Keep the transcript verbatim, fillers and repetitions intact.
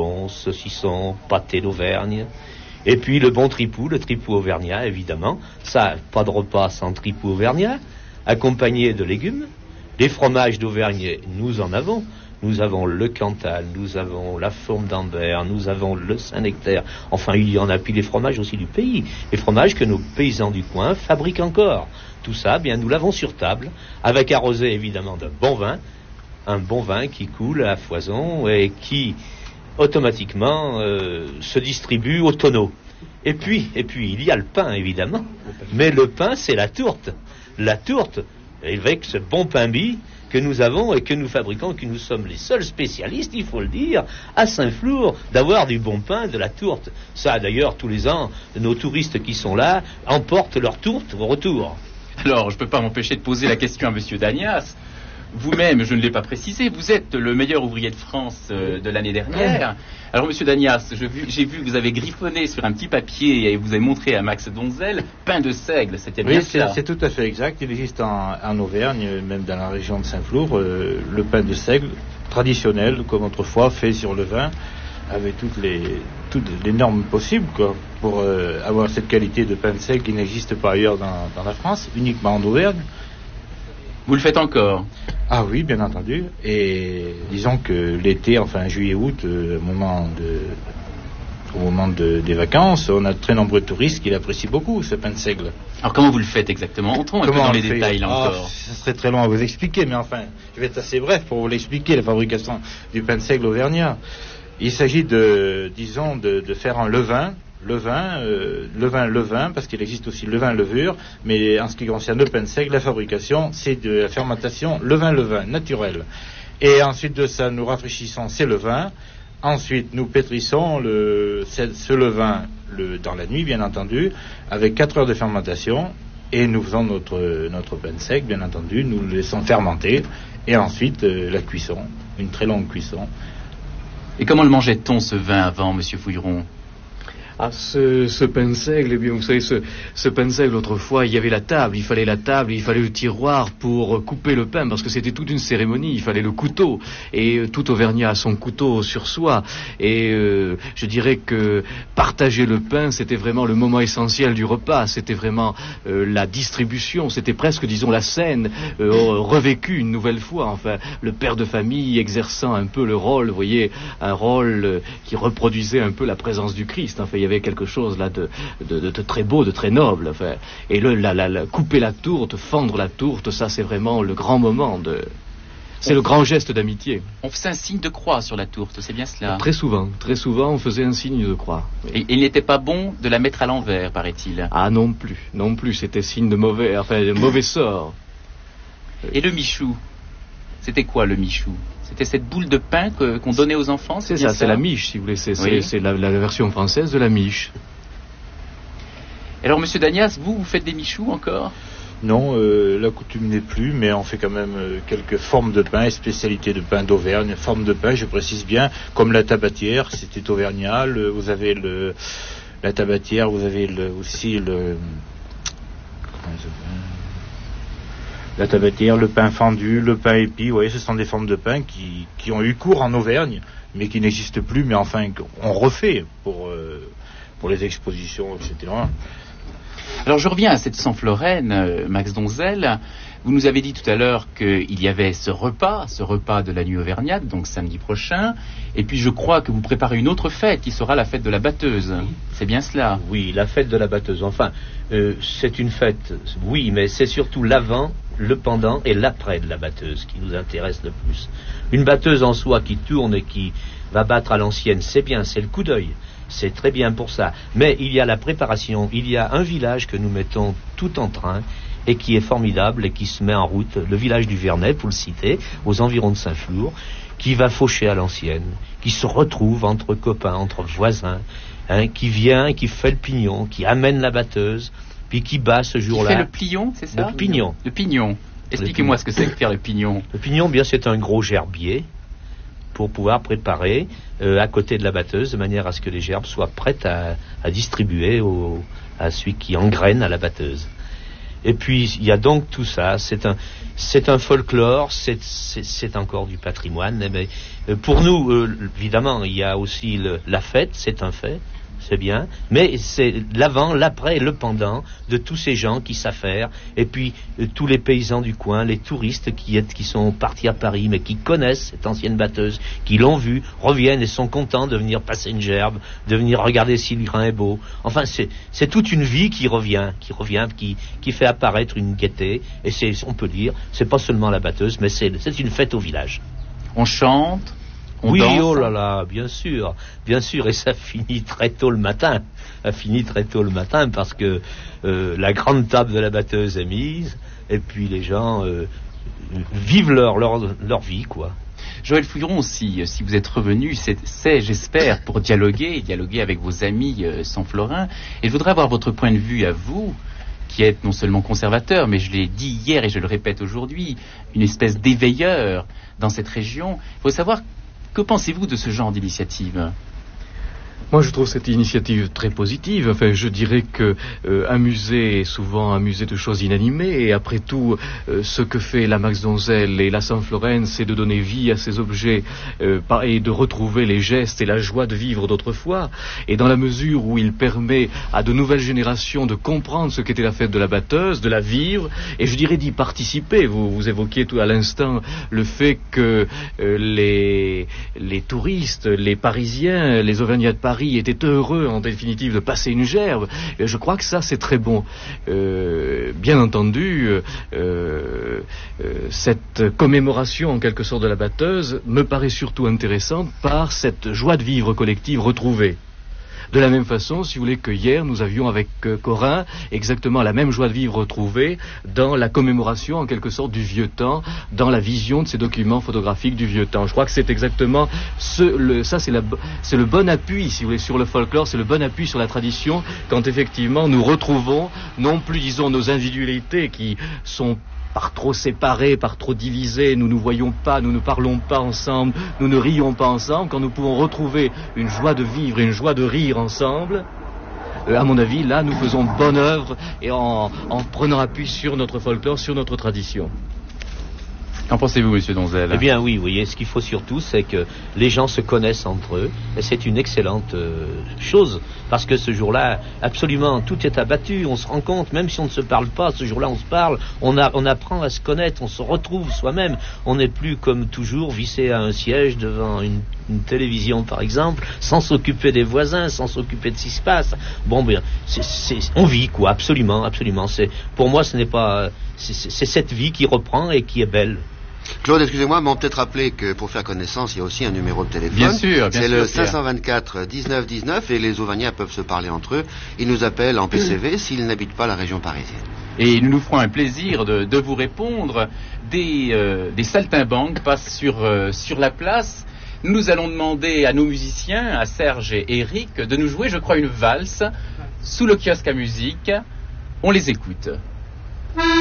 jambon, saucisson, pâté d'Auvergne. Et puis le bon tripou, le tripou auvergnat, évidemment. Ça, pas de repas sans tripou auvergnat, accompagné de légumes. Les fromages d'Auvergne, nous en avons. Nous avons le Cantal, nous avons la Fourme d'Ambert, nous avons le Saint-Nectaire. Enfin, il y en a, puis les fromages aussi du pays. Les fromages que nos paysans du coin fabriquent encore. Tout ça, bien, nous l'avons sur table, avec arrosé évidemment d'un bon vin. Un bon vin qui coule à foison et qui, automatiquement, euh, se distribue au tonneau. Et puis, et puis, il y a le pain, évidemment. Mais le pain, c'est la tourte. La tourte, avec ce bon pain bis que nous avons et que nous fabriquons, que nous sommes les seuls spécialistes, il faut le dire, à Saint-Flour, d'avoir du bon pain, de la tourte. Ça, d'ailleurs, tous les ans, nos touristes qui sont là emportent leur tourte au retour. Alors, je ne peux pas m'empêcher de poser la question à Monsieur Dagnas. Vous-même, je ne l'ai pas précisé, vous êtes le meilleur ouvrier de France euh, de l'année dernière. Alors, Monsieur Dagnas, je vu, j'ai vu que vous avez griffonné sur un petit papier et vous avez montré à Max Donzel pain de seigle, c'était bien oui, ça? Oui, c'est tout à fait exact. Il existe en, en Auvergne, même dans la région de Saint-Flour, euh, le pain de seigle traditionnel, comme autrefois, fait sur le vin, avec toutes les, toutes les normes possibles, quoi, pour euh, avoir cette qualité de pain de seigle qui n'existe pas ailleurs dans, dans la France, uniquement en Auvergne. Vous le faites encore? Ah oui, bien entendu. Et disons que l'été, enfin juillet-août, euh, au moment, de, au moment de, des vacances, on a de très nombreux touristes qui l'apprécient beaucoup, ce pain de seigle. Alors comment vous le faites exactement? Entrons un Comment peu dans les fait détails là ah, encore. Ce serait très long à vous expliquer, mais enfin, je vais être assez bref pour vous l'expliquer, la fabrication du pain de seigle auvergnat. Il s'agit de, disons, de, de faire un levain. Levain, euh, levain, levain, parce qu'il existe aussi levain, levure, mais en ce qui concerne le pain de seigle, la fabrication, c'est de la fermentation levain, levain, naturel. Et ensuite de ça, nous rafraîchissons ces levains. Ensuite, nous pétrissons le, ce, ce levain le, dans la nuit, bien entendu, avec quatre heures de fermentation. Et nous faisons notre, notre pain de seigle, bien entendu, nous le laissons fermenter. Et ensuite, euh, la cuisson, une très longue cuisson. Et comment le mangeait-on, ce vin, avant, Monsieur Fouilleron? Ah, ce, ce pain de seigle, eh bien, vous savez, ce, ce pain de seigle, autrefois, il y avait la table, il fallait la table, il fallait le tiroir pour couper le pain, parce que c'était toute une cérémonie, il fallait le couteau, et euh, tout Auvergnat a son couteau sur soi, et euh, je dirais que partager le pain, c'était vraiment le moment essentiel du repas, c'était vraiment euh, la distribution, c'était presque, disons, la scène euh, revécue une nouvelle fois, enfin, le père de famille exerçant un peu le rôle, vous voyez, un rôle euh, qui reproduisait un peu la présence du Christ, enfin, il y avait quelque chose là de, de, de, de très beau, de très noble. Enfin, et le, la, la, la, couper la tourte, fendre la tourte, ça c'est vraiment le grand moment de... C'est on le grand geste d'amitié. On faisait un signe de croix sur la tourte, c'est bien cela? Très souvent, très souvent on faisait un signe de croix. Oui. Et, et il n'était pas bon de la mettre à l'envers, paraît-il? Ah non plus, non plus, c'était signe de mauvais, enfin de mauvais sort. Et le michou? C'était quoi le michou? C'était cette boule de pain que, qu'on donnait aux enfants? C'est ça, ça, c'est la miche, si vous voulez. C'est, oui. c'est, c'est la, la version française de la miche. Alors, Monsieur Dagnas, vous, vous faites des michous encore? Non, euh, la coutume n'est plus, mais on fait quand même euh, quelques formes de pain et spécialités de pain d'Auvergne. Formes de pain, je précise bien, comme la tabatière, c'était auvergnat. Le, vous avez le, la tabatière, vous avez le, aussi le... Comment ça s'appelle ? La tabatière, le pain fendu, le pain épi, vous voyez, ce sont des formes de pain qui, qui ont eu cours en Auvergne, mais qui n'existent plus, mais enfin, on refait pour, euh, pour les expositions, et cetera. Alors, je reviens à cette Saint-Floraine, euh, Max Donzel. Vous nous avez dit tout à l'heure qu'il y avait ce repas, ce repas de la nuit auvergnate, donc samedi prochain, et puis je crois que vous préparez une autre fête qui sera la fête de la batteuse. Oui. C'est bien cela? Oui, la fête de la batteuse. Enfin, euh, c'est une fête, oui, mais c'est surtout l'avant, le pendant et l'après de la batteuse qui nous intéresse le plus. Une batteuse en soi qui tourne et qui va battre à l'ancienne, c'est bien, c'est le coup d'œil. C'est très bien pour ça. Mais il y a la préparation, il y a un village que nous mettons tout en train et qui est formidable et qui se met en route, le village du Vernet, pour le citer, aux environs de Saint-Flour, qui va faucher à l'ancienne, qui se retrouve entre copains, entre voisins, hein, qui vient, qui fait le pignon, qui amène la batteuse, puis qui bat ce jour-là. Qui fait le plion, c'est ça? Le pignon. Le pignon. Expliquez-moi ce que c'est que faire le pignon. Le pignon, bien, c'est un gros gerbier pour pouvoir préparer euh, à côté de la batteuse, de manière à ce que les gerbes soient prêtes à, à distribuer au, à celui qui engraine à la batteuse. Et puis il y a donc tout ça, c'est un, c'est un folklore, c'est, c'est, c'est encore du patrimoine. Mais pour nous, euh, évidemment, il y a aussi le, la fête, c'est un fait, c'est bien, mais c'est l'avant, l'après et le pendant de tous ces gens qui savent faire, et puis euh, tous les paysans du coin, les touristes qui, est, qui sont partis à Paris, mais qui connaissent cette ancienne batteuse, qui l'ont vue, reviennent et sont contents de venir passer une gerbe, de venir regarder si le grain est beau. Enfin, c'est, c'est toute une vie qui revient, qui revient, qui, qui fait apparaître une gaieté, et c'est, on peut dire, c'est pas seulement la batteuse, mais c'est, c'est une fête au village. On chante. On oui, danse. Oh là là, bien sûr, bien sûr, et ça finit très tôt le matin. Ça finit très tôt le matin parce que euh, la grande table de la batteuse est mise, et puis les gens euh, vivent leur, leur, leur vie, quoi. Joël Fouilleron, si, si vous êtes revenu, c'est, c'est, j'espère, pour dialoguer, dialoguer avec vos amis euh, sanflorins, et je voudrais avoir votre point de vue à vous, qui êtes non seulement conservateur, mais je l'ai dit hier et je le répète aujourd'hui, une espèce d'éveilleur dans cette région. Il faut savoir, que pensez-vous de ce genre d'initiative ? Moi, je trouve cette initiative très positive. Enfin, je dirais que euh, un musée est souvent un musée de choses inanimées. Et après tout, euh, ce que fait la Max Donzel et la Saint-Florent, c'est de donner vie à ces objets euh, et de retrouver les gestes et la joie de vivre d'autrefois. Et dans la mesure où il permet à de nouvelles générations de comprendre ce qu'était la fête de la batteuse, de la vivre, et je dirais d'y participer. Vous, vous évoquiez tout à l'instant le fait que euh, les, les touristes, les Parisiens, les Auvergnats de Paris était heureux en définitive de passer une gerbe. Et je crois que ça c'est très bon. Euh, bien entendu, euh, euh, cette commémoration en quelque sorte de la batteuse me paraît surtout intéressante par cette joie de vivre collective retrouvée. De la même façon, si vous voulez, que hier, nous avions avec euh, Corin exactement la même joie de vivre retrouvée dans la commémoration, en quelque sorte, du vieux temps, dans la vision de ces documents photographiques du vieux temps. Je crois que c'est exactement ce, le, ça, c'est, la, c'est le bon appui, si vous voulez, sur le folklore, c'est le bon appui sur la tradition, quand effectivement nous retrouvons, non plus, disons, nos individualités qui sont par trop séparés, par trop divisés, nous ne nous voyons pas, nous ne parlons pas ensemble, nous ne rions pas ensemble, quand nous pouvons retrouver une joie de vivre et une joie de rire ensemble, euh, à mon avis, là, nous faisons bonne œuvre et en, en prenant appui sur notre folklore, sur notre tradition. Qu'en pensez-vous, monsieur Donzel ? Eh bien oui, vous voyez, ce qu'il faut surtout, c'est que les gens se connaissent entre eux, et c'est une excellente euh, chose, parce que ce jour-là, absolument, tout est abattu, on se rend compte, même si on ne se parle pas, ce jour-là on se parle, on, a, on apprend à se connaître, on se retrouve soi-même, on n'est plus comme toujours vissé à un siège devant une, une télévision par exemple, sans s'occuper des voisins, sans s'occuper de ce qui se passe. Bon, bien, c'est, c'est, on vit quoi, absolument, absolument. C'est, pour moi, ce n'est pas, c'est, c'est, c'est cette vie qui reprend et qui est belle. Claude, excusez-moi, mais on peut-être rappeler que pour faire connaissance, il y a aussi un numéro de téléphone. Bien sûr, bien c'est sûr. Le cinq cent vingt-quatre dix-neuf dix-neuf et les Auvergnats peuvent se parler entre eux. Ils nous appellent en P C V s'ils n'habitent pas la région parisienne. Et nous nous ferons un plaisir de, de vous répondre. Des, euh, des saltimbanques passent sur, euh, sur la place. Nous allons demander à nos musiciens, à Serge et Eric, de nous jouer, je crois, une valse sous le kiosque à musique. On les écoute.